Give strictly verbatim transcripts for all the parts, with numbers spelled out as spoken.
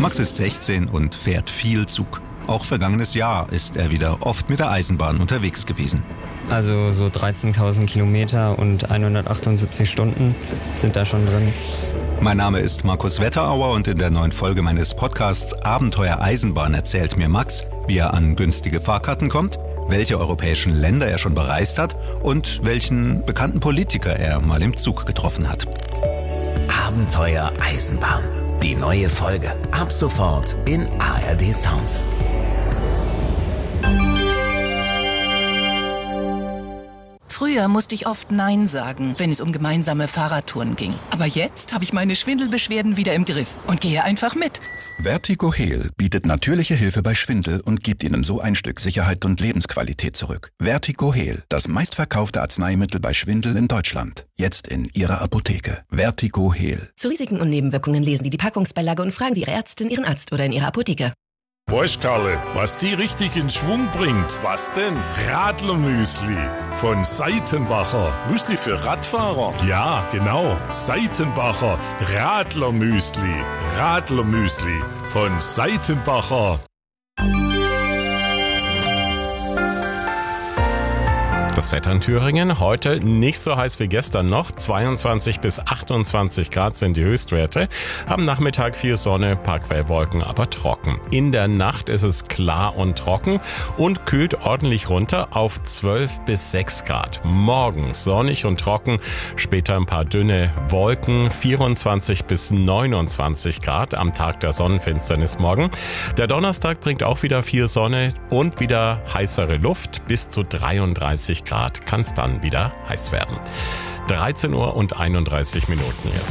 Max ist sechzehn und fährt viel Zug. Auch vergangenes Jahr ist er wieder oft mit der Eisenbahn unterwegs gewesen. Also so dreizehntausend Kilometer und hundertachtundsiebzig Stunden sind da schon drin. Mein Name ist Markus Wetterauer und in der neuen Folge meines Podcasts Abenteuer Eisenbahn erzählt mir Max, wie er an günstige Fahrkarten kommt, welche europäischen Länder er schon bereist hat und welchen bekannten Politiker er mal im Zug getroffen hat. Abenteuer Eisenbahn. Die neue Folge. Ab sofort in A R D Sounds. Früher musste ich oft Nein sagen, wenn es um gemeinsame Fahrradtouren ging. Aber jetzt habe ich meine Schwindelbeschwerden wieder im Griff und gehe einfach mit. Vertigo Heal bietet natürliche Hilfe bei Schwindel und gibt Ihnen so ein Stück Sicherheit und Lebensqualität zurück. Vertigo Heal, das meistverkaufte Arzneimittel bei Schwindel in Deutschland. Jetzt in Ihrer Apotheke. Vertigo Heal. Zu Risiken und Nebenwirkungen lesen Sie die Packungsbeilage und fragen Sie Ihre Ärztin, Ihren Arzt oder in Ihrer Apotheke. Weißt Karle, was die richtig in Schwung bringt? Was denn? Radlermüsli von Seitenbacher. Müsli für Radfahrer? Ja, genau. Seitenbacher Radlermüsli. Radlermüsli von Seitenbacher. Das Wetter in Thüringen heute nicht so heiß wie gestern noch. zweiundzwanzig bis achtundzwanzig Grad sind die Höchstwerte. Am Nachmittag viel Sonne, paar Quellwolken, aber trocken. In der Nacht ist es klar und trocken und kühlt ordentlich runter auf zwölf bis sechs Grad. Morgen sonnig und trocken, später ein paar dünne Wolken, vierundzwanzig bis neunundzwanzig Grad am Tag der Sonnenfinsternis morgen. Der Donnerstag bringt auch wieder viel Sonne und wieder heißere Luft, bis zu dreiunddreißig Grad kann es dann wieder heiß werden. dreizehn Uhr und einunddreißig Minuten hier.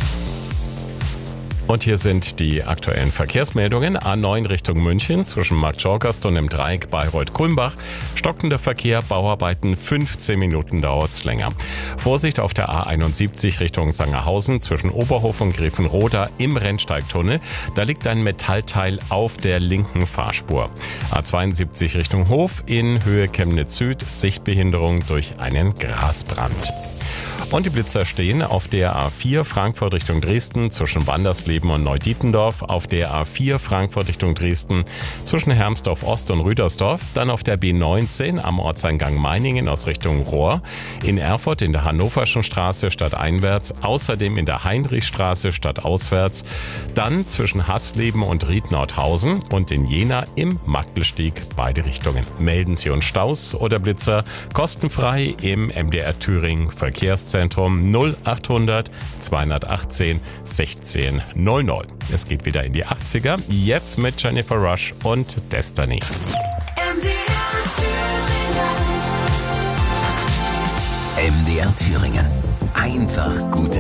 Und hier sind die aktuellen Verkehrsmeldungen. A neun Richtung München zwischen Marktschorgast und dem Dreieck Bayreuth-Kulmbach. Stockender Verkehr, Bauarbeiten, fünfzehn Minuten dauert's länger. Vorsicht auf der A einundsiebzig Richtung Sangerhausen zwischen Oberhof und Grevenroda im Rennsteigtunnel. Da liegt ein Metallteil auf der linken Fahrspur. A zweiundsiebzig Richtung Hof in Höhe Chemnitz Süd. Sichtbehinderung durch einen Grasbrand. Und die Blitzer stehen auf der A vier Frankfurt Richtung Dresden zwischen Wandersleben und Neudietendorf, auf der A vier Frankfurt Richtung Dresden zwischen Hermsdorf Ost und Rüdersdorf, dann auf der B neunzehn am Ortseingang Meiningen aus Richtung Rohr, in Erfurt in der Hannoverschen Straße stadteinwärts, außerdem in der Heinrichstraße stadtauswärts, dann zwischen Hasleben und Riednordhausen und in Jena im Magdelstieg beide Richtungen. Melden Sie uns Staus oder Blitzer kostenfrei im M D R Thüringen Verkehrszentrum null achthundert zweihundertachtzehn sechzehn null null. Es geht wieder in die achtziger, jetzt mit Jennifer Rush und Destiny. M D R Thüringen. Einfach gute